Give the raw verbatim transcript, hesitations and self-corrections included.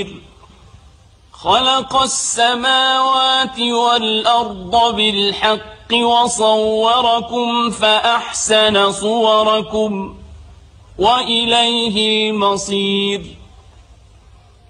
بصير خلق السماوات والأرض بالحق وصوركم فأحسن صوركم وإليه المصير